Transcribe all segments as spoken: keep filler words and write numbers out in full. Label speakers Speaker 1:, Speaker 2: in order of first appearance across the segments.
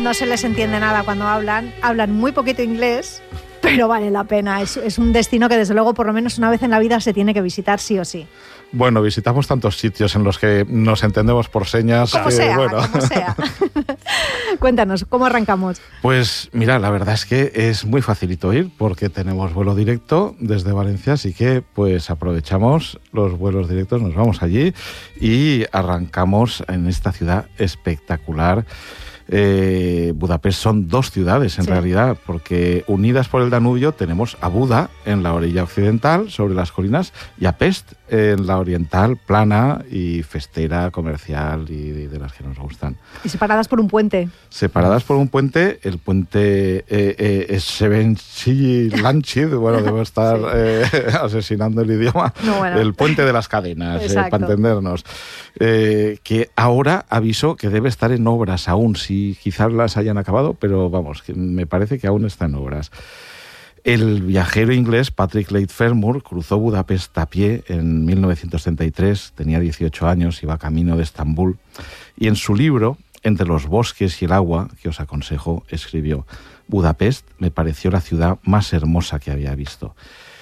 Speaker 1: no se les entiende nada cuando hablan, hablan muy poquito inglés, pero vale la pena. Es, es un destino que desde luego por lo menos una vez en la vida se tiene que visitar sí o sí.
Speaker 2: Bueno, visitamos tantos sitios en los que nos entendemos por señas.
Speaker 1: Como
Speaker 2: que,
Speaker 1: sea,
Speaker 2: bueno.
Speaker 1: como sea. Cuéntanos, ¿cómo arrancamos?
Speaker 2: Pues mira, la verdad es que es muy facilito ir porque tenemos vuelo directo desde Valencia, así que pues aprovechamos los vuelos directos, nos vamos allí y arrancamos en esta ciudad espectacular. Eh, Budapest son dos ciudades en sí. realidad, porque unidas por el Danubio tenemos a Buda en la orilla occidental, sobre las colinas, y a Pest en la oriental, plana y festera, comercial y de, de las que nos gustan.
Speaker 1: Y separadas por un puente.
Speaker 2: Separadas por un puente, el puente eh, eh, es Sevenchi Lanchid, bueno, debo estar sí. eh, asesinando el idioma, no, bueno. el puente de las cadenas, eh, para entendernos, eh, que ahora aviso que debe estar en obras aún, si quizás las hayan acabado, pero vamos, que me parece que aún está en obras. El viajero inglés Patrick Leigh Fermor cruzó Budapest a pie en mil novecientos treinta y tres, tenía dieciocho años, iba camino de Estambul, y en su libro, Entre los bosques y el agua, que os aconsejo, escribió: Budapest me pareció la ciudad más hermosa que había visto.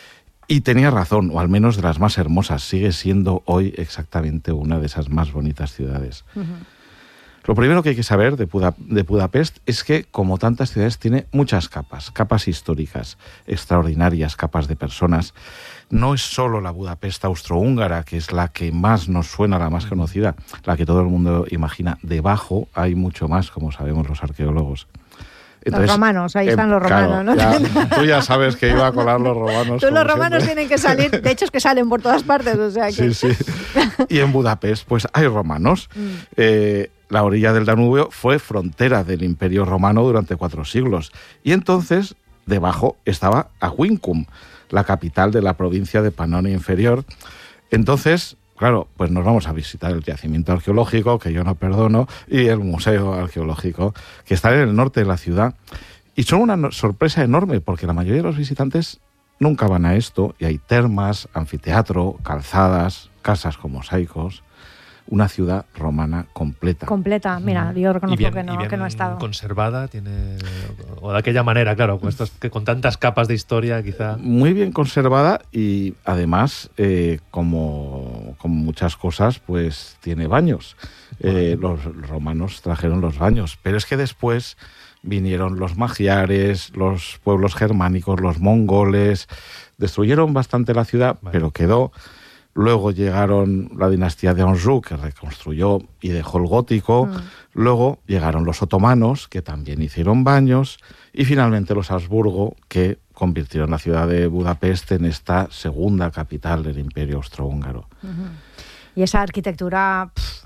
Speaker 2: Y tenía razón, o al menos de las más hermosas, sigue siendo hoy exactamente una de esas más bonitas ciudades. Uh-huh. Lo primero que hay que saber de, Buda, de Budapest es que, como tantas ciudades, tiene muchas capas, capas históricas, extraordinarias, capas de personas. No es solo la Budapest austrohúngara, que es la que más nos suena, la más conocida, la que todo el mundo imagina. Debajo hay mucho más, como sabemos los arqueólogos.
Speaker 1: Entonces, los romanos, ahí están eh, los romanos,
Speaker 2: claro,
Speaker 1: ¿no?
Speaker 2: Ya, tú ya sabes que iba a colar los romanos.
Speaker 1: Tú los romanos
Speaker 2: siempre.
Speaker 1: Tienen que salir, de hecho es que salen por todas partes, o sea que...
Speaker 2: Sí, sí. Y en Budapest, pues hay romanos. Mm. Eh, la orilla del Danubio fue frontera del Imperio Romano durante cuatro siglos. Y entonces, debajo estaba Aquincum, la capital de la provincia de Panonia Inferior. Entonces... Claro, pues nos vamos a visitar el yacimiento arqueológico, que yo no perdono, y el museo arqueológico, que está en el norte de la ciudad. Y son una sorpresa enorme, porque la mayoría de los visitantes nunca van a esto, y hay termas, anfiteatro, calzadas, casas con mosaicos, una ciudad romana completa.
Speaker 1: Completa, mira, yo reconozco
Speaker 3: bien,
Speaker 1: que no,
Speaker 3: bien
Speaker 1: que no he estado.
Speaker 3: Conservada, tiene, o de aquella manera, claro, con, estos, que con tantas capas de historia, quizá.
Speaker 2: Muy bien conservada y además, eh, como, como muchas cosas, pues tiene baños. Eh, los romanos trajeron los baños, pero es que después vinieron los magiares, los pueblos germánicos, los mongoles, destruyeron bastante la ciudad, vale. pero quedó. Luego llegaron la dinastía de Anjou, que reconstruyó y dejó el gótico. Mm. Luego llegaron los otomanos, que también hicieron baños. Y finalmente los Habsburgo, que convirtieron la ciudad de Budapest en esta segunda capital del Imperio Austrohúngaro.
Speaker 1: Uh-huh. Y esa arquitectura... Pff,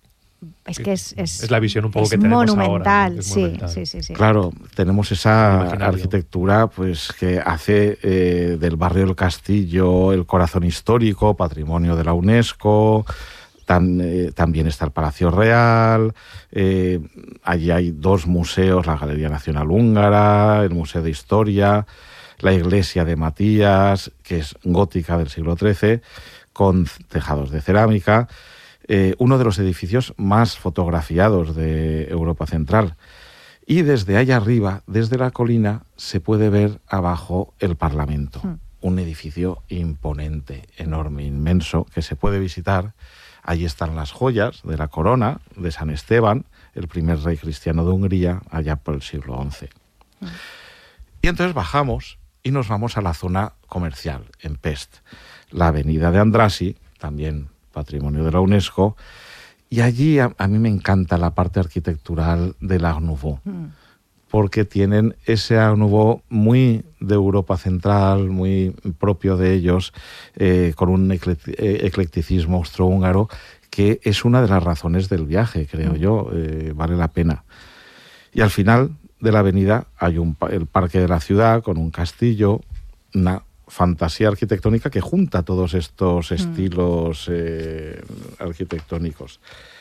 Speaker 1: es que es, es...
Speaker 3: Es la visión un poco
Speaker 1: es
Speaker 3: que tenemos
Speaker 1: monumental,
Speaker 3: ahora. Es
Speaker 1: sí,
Speaker 3: monumental.
Speaker 1: sí, sí, sí.
Speaker 2: Claro, tenemos esa arquitectura pues que hace eh, del barrio del Castillo el corazón histórico, patrimonio de la UNESCO. Tam, eh, también está el Palacio Real. Eh, allí hay dos museos, la Galería Nacional Húngara, el Museo de Historia, la Iglesia de Matías, que es gótica del siglo trece, con tejados de cerámica. Eh, uno de los edificios más fotografiados de Europa Central. Y desde allá arriba, desde la colina, se puede ver abajo el Parlamento. Mm. Un edificio imponente, enorme, inmenso, que se puede visitar. Allí están las joyas de la corona de San Esteban, el primer rey cristiano de Hungría, allá por el siglo once. Mm. Y entonces bajamos y nos vamos a la zona comercial, en Pest. La avenida de Andrassy, también patrimonio de la UNESCO, y allí a, a mí me encanta la parte arquitectural del Art Nouveau, mm. porque tienen ese Art Nouveau muy de Europa Central, muy propio de ellos, eh, con un eclecticismo austrohúngaro, que es una de las razones del viaje, creo mm. yo, eh, vale la pena. Y al final de la avenida hay un, el parque de la ciudad, con un castillo, una fantasía arquitectónica que junta todos estos estilos eh, arquitectónicos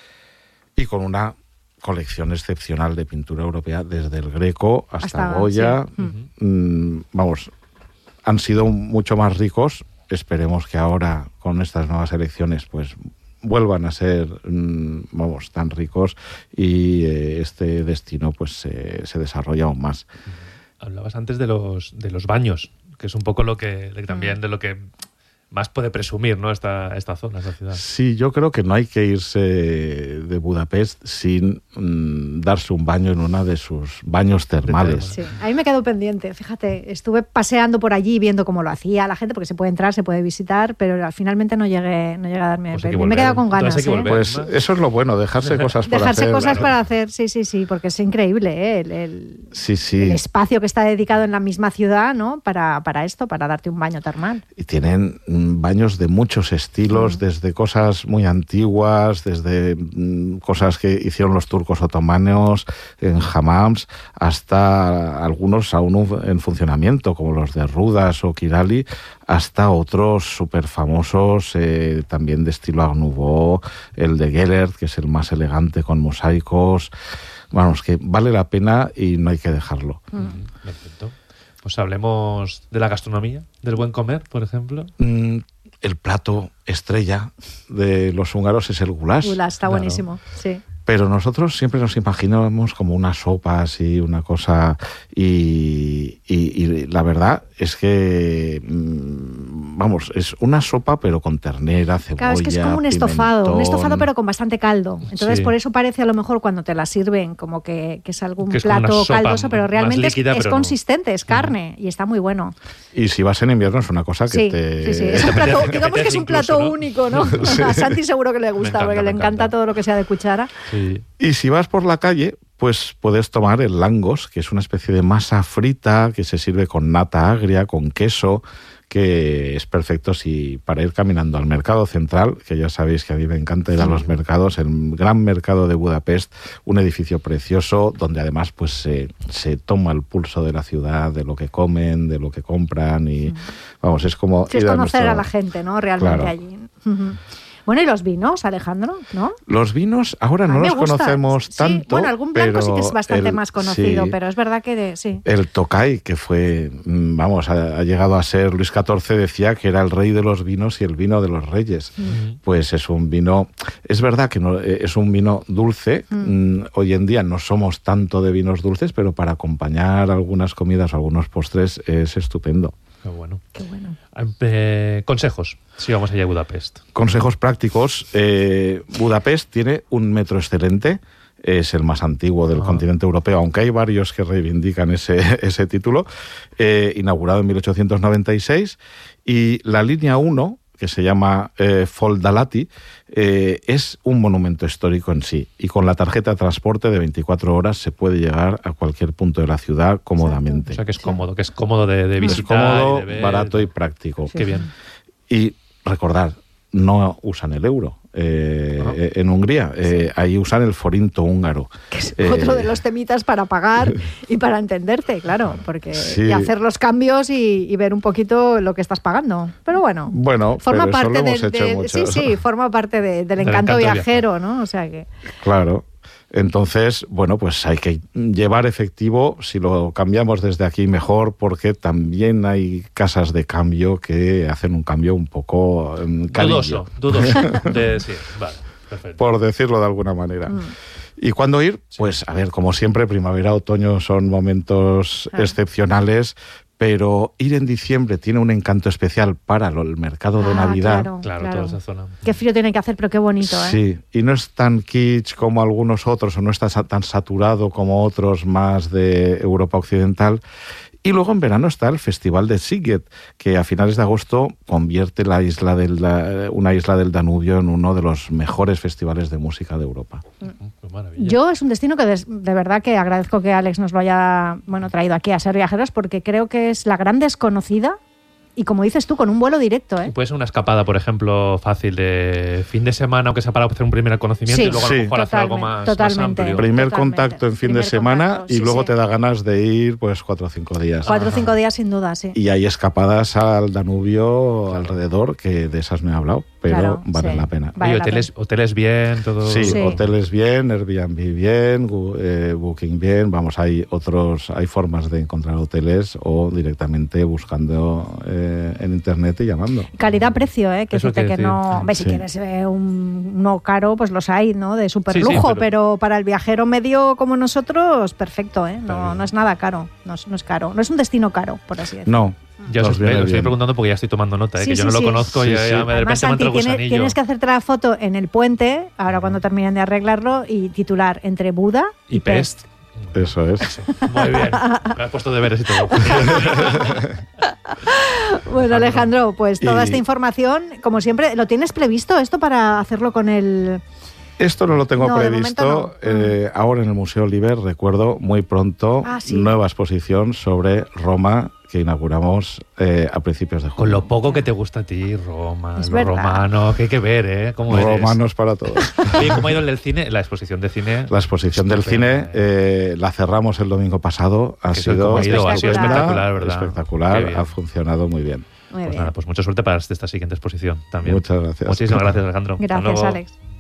Speaker 2: y con una colección excepcional de pintura europea desde el Greco hasta, hasta Goya. Sí. Mm, vamos, han sido mucho más ricos. Esperemos que ahora con estas nuevas elecciones pues vuelvan a ser, vamos, tan ricos y eh, este destino pues eh, se desarrolla aún más.
Speaker 3: Hablabas antes de los de los baños, que es un poco lo que de, también de lo que más puede presumir, ¿no? esta, esta zona, esta ciudad.
Speaker 2: Sí, yo creo que no hay que irse de Budapest sin mmm, darse un baño en una de sus baños termales.
Speaker 1: Sí, a mí me quedó pendiente, fíjate, estuve paseando por allí viendo cómo lo hacía la gente, porque se puede entrar, se puede visitar, pero finalmente no llegué, no llegué a darme
Speaker 3: pues
Speaker 1: peli. Me he quedado con ganas. ¿eh?
Speaker 2: Volver, pues ¿no? Eso es lo bueno, dejarse cosas para
Speaker 1: dejarse
Speaker 2: hacer.
Speaker 1: Dejarse cosas
Speaker 2: claro.
Speaker 1: para hacer, sí, sí, sí, porque es increíble ¿eh? el, el,
Speaker 2: sí, sí.
Speaker 1: el espacio que está dedicado en la misma ciudad, ¿no? para, para esto, para darte un baño termal.
Speaker 2: Y tienen baños de muchos estilos, mm. desde cosas muy antiguas, desde mm, cosas que hicieron los turcos otomanos en hammams, hasta algunos aún en funcionamiento, como los de Rudas o Kirali, hasta otros súper famosos, eh, también de estilo Art Nouveau, el de Gellert, que es el más elegante con mosaicos. Vamos, que vale la pena y no hay que dejarlo.
Speaker 3: Mm. Perfecto. Pues hablemos de la gastronomía, del buen comer, por ejemplo.
Speaker 2: Mm. El plato estrella de los húngaros es el goulash.
Speaker 1: Goulash, está
Speaker 3: claro.
Speaker 1: buenísimo, sí.
Speaker 2: Pero nosotros siempre nos imaginábamos como una sopa así, una cosa... Y, y, y la verdad es que, vamos, es una sopa pero con ternera, cebolla,
Speaker 1: Claro, es que es como un estofado,
Speaker 2: pimentón.
Speaker 1: un estofado pero con bastante caldo. Entonces
Speaker 3: Sí.
Speaker 1: por eso parece a lo mejor cuando te la sirven como que, que es algún
Speaker 3: Que es como
Speaker 1: plato
Speaker 3: una sopa
Speaker 1: caldoso, pero
Speaker 3: más
Speaker 1: realmente
Speaker 3: líquida,
Speaker 1: es, es
Speaker 3: pero no.
Speaker 1: consistente, es carne y está muy bueno.
Speaker 2: Y si vas en invierno es una cosa que
Speaker 1: Sí,
Speaker 2: te...
Speaker 1: sí, sí. Es un plato, digamos que es un
Speaker 3: incluso,
Speaker 1: plato
Speaker 3: ¿no?
Speaker 1: único, ¿no?
Speaker 2: Sí.
Speaker 1: A Santi seguro que le gusta,
Speaker 3: encanta,
Speaker 1: porque
Speaker 3: me
Speaker 1: le encanta
Speaker 3: encanta.
Speaker 1: todo lo que sea de cuchara.
Speaker 3: Sí.
Speaker 2: Y si vas por la calle, pues puedes tomar el langos, que es una especie de masa frita que se sirve con nata agria, con queso, que es perfecto si para ir caminando al mercado central, que ya sabéis que a mí me encanta ir a los mercados, el gran mercado de Budapest, un edificio precioso donde además pues se, se toma el pulso de la ciudad, de lo que comen, de lo que compran y mm. vamos, es como
Speaker 1: sí,
Speaker 2: ir
Speaker 1: es
Speaker 2: a
Speaker 1: conocer
Speaker 2: nuestro...
Speaker 1: a la gente, ¿no? Realmente
Speaker 2: claro.
Speaker 1: allí. Uh-huh. Bueno, ¿y los vinos, Alejandro? ¿No?
Speaker 2: Los vinos ahora no los
Speaker 1: gusta.
Speaker 2: conocemos
Speaker 1: sí,
Speaker 2: tanto.
Speaker 1: Bueno, algún blanco
Speaker 2: pero
Speaker 1: sí que es bastante
Speaker 2: el,
Speaker 1: más conocido,
Speaker 2: sí,
Speaker 1: pero es verdad que de, sí.
Speaker 2: El Tokay, que fue, vamos, ha, ha llegado a ser, Luis catorce decía que era el rey de los vinos y el vino de los reyes. Mm. Pues es un vino, es verdad que no, es un vino dulce. Mm. Hoy en día no somos tanto de vinos dulces, pero para acompañar algunas comidas o algunos postres es estupendo.
Speaker 3: Qué bueno.
Speaker 1: Qué bueno.
Speaker 3: Eh, consejos, si vamos allá a Budapest.
Speaker 2: Consejos prácticos. Eh, Budapest tiene un metro excelente. Es el más antiguo del ah. continente europeo, aunque hay varios que reivindican ese, ese título. Eh, inaugurado en mil ochocientos noventa y seis. Y la línea uno, que se llama eh, Foldalati, eh, es un monumento histórico en sí. Y con la tarjeta de transporte de veinticuatro horas se puede llegar a cualquier punto de la ciudad cómodamente.
Speaker 3: O sea, que es cómodo, que es cómodo de, de visitar.
Speaker 2: Es cómodo,
Speaker 3: y de ver.
Speaker 2: barato y práctico.
Speaker 3: Sí. Qué bien.
Speaker 2: Y recordad, no usan el euro. Eh,
Speaker 3: uh-huh.
Speaker 2: En Hungría, eh, sí. ahí usan el forinto húngaro.
Speaker 1: Que es eh, otro de los temitas para pagar y para entenderte, claro, porque sí. y hacer los cambios y, y ver un poquito lo que estás pagando. Pero bueno,
Speaker 2: bueno
Speaker 1: forma
Speaker 2: pero
Speaker 1: parte
Speaker 2: eso lo hemos
Speaker 1: de,
Speaker 2: hecho
Speaker 1: de
Speaker 2: mucho.
Speaker 1: sí, sí, forma parte de, del, del encanto, encanto viajero, ¿no? O sea que
Speaker 2: claro. Entonces, bueno, pues hay que llevar efectivo, si lo cambiamos desde aquí mejor, porque también hay casas de cambio que hacen un cambio un poco um,
Speaker 3: dudoso, dudoso. De, sí, vale, perfecto.
Speaker 2: Por decirlo de alguna manera. Mm. ¿Y cuándo ir? Pues, a ver, como siempre, primavera, otoño son momentos ah. excepcionales, pero ir en diciembre tiene un encanto especial para lo, el mercado ah, de Navidad.
Speaker 1: Claro,
Speaker 3: claro,
Speaker 1: claro,
Speaker 3: toda esa zona.
Speaker 1: Qué frío tiene que hacer, pero qué bonito, ¿eh?
Speaker 2: Sí, y no es tan kitsch como algunos otros, o no está tan saturado como otros más de Europa Occidental. Y luego en verano está el Festival de Sziget, que a finales de agosto convierte la isla del, la, una isla del Danubio en uno de los mejores festivales de música de Europa.
Speaker 1: Mm. Yo es un destino que de, de verdad que agradezco que Alex nos lo haya bueno, traído aquí a Ser Viajeros, porque creo que es la gran desconocida. Y como dices tú, con un vuelo directo, ¿eh?
Speaker 3: Y puede ser una escapada, por ejemplo, fácil de fin de semana, aunque sea para hacer un primer conocimiento
Speaker 1: sí,
Speaker 3: y luego
Speaker 2: sí.
Speaker 3: a lo mejor hacer algo más, más amplio.
Speaker 2: Primer
Speaker 1: totalmente.
Speaker 2: contacto en fin
Speaker 1: primer
Speaker 2: de semana
Speaker 1: contacto,
Speaker 2: y
Speaker 1: sí,
Speaker 2: luego
Speaker 1: sí.
Speaker 2: te da ganas de ir pues cuatro o cinco días.
Speaker 1: Cuatro o cinco días sin duda, sí.
Speaker 2: Y hay escapadas al Danubio claro. alrededor, que de esas me he hablado. pero
Speaker 1: claro,
Speaker 2: valen
Speaker 1: sí.
Speaker 2: la pena.
Speaker 1: Vale
Speaker 3: y
Speaker 1: la
Speaker 3: hoteles,
Speaker 1: pena.
Speaker 3: hoteles bien, todo.
Speaker 2: Sí,
Speaker 1: Sí.
Speaker 2: hoteles bien, Airbnb bien, gu- eh, Booking bien. Vamos, hay otros, hay formas de encontrar hoteles o directamente buscando eh, en internet y llamando.
Speaker 1: Calidad-precio, ¿eh? Que
Speaker 3: Eso
Speaker 1: decirte que
Speaker 3: quiere
Speaker 1: no...
Speaker 3: decir,
Speaker 1: Hombre, si
Speaker 2: sí.
Speaker 1: quieres eh, un, uno caro, pues los hay, ¿no? De super
Speaker 3: Sí, sí,
Speaker 1: lujo,
Speaker 3: pero-
Speaker 1: pero... para el viajero medio como nosotros, perfecto, ¿eh?
Speaker 3: Está
Speaker 1: No,
Speaker 3: bien.
Speaker 1: no es nada caro, no es, no es caro. No es un destino caro, por así decirlo.
Speaker 2: No,
Speaker 3: Ya
Speaker 2: nos
Speaker 3: os
Speaker 2: viene
Speaker 3: estoy, os estoy
Speaker 2: bien.
Speaker 3: preguntando porque ya estoy tomando nota, ¿eh?
Speaker 1: Sí,
Speaker 3: que yo
Speaker 1: sí,
Speaker 3: no lo
Speaker 1: sí.
Speaker 3: conozco
Speaker 2: Sí,
Speaker 3: y ya,
Speaker 2: sí.
Speaker 3: ya me, de
Speaker 1: Además,
Speaker 3: repente me
Speaker 1: Santi,
Speaker 3: entra el
Speaker 1: tiene-
Speaker 3: gusanillo.
Speaker 1: tienes que hacerte la foto en el puente, ahora cuando terminen de arreglarlo, y titular entre Buda y,
Speaker 3: Y Pest.
Speaker 2: Eso es.
Speaker 3: Muy bien. Me has puesto deberes y todo.
Speaker 1: Bueno, Alejandro, pues toda
Speaker 2: Y-
Speaker 1: esta información, como siempre, ¿lo tienes previsto esto para hacerlo con el...?
Speaker 2: Esto no lo tengo
Speaker 1: No, de
Speaker 2: previsto.
Speaker 1: momento no.
Speaker 2: Eh, ahora en el Museo Liber, recuerdo muy pronto,
Speaker 1: Ah, sí.
Speaker 2: nueva exposición sobre Roma que inauguramos eh, a principios de
Speaker 3: Con
Speaker 2: julio.
Speaker 3: lo poco que te gusta a ti, Roma,
Speaker 1: Es
Speaker 3: lo
Speaker 1: verdad.
Speaker 3: romano, que hay que ver, ¿eh? ¿Cómo eres?
Speaker 2: Romanos para todos.
Speaker 3: Oye, ¿cómo ha ido el del cine? La exposición de cine.
Speaker 2: La exposición del
Speaker 3: Estupenda,
Speaker 2: cine eh, la cerramos el domingo pasado. Ha
Speaker 3: Que eso,
Speaker 2: sido,
Speaker 3: ¿cómo ha ido? Ha sido espectacular, ¿verdad?
Speaker 2: Espectacular,
Speaker 3: Qué bien.
Speaker 2: ha funcionado muy bien.
Speaker 1: Muy
Speaker 3: Pues
Speaker 1: bien.
Speaker 3: nada, pues mucha suerte para esta siguiente exposición también.
Speaker 2: Muchas gracias.
Speaker 3: Muchísimas gracias, Alejandro. Hasta
Speaker 1: Gracias,
Speaker 3: luego.
Speaker 1: Alex.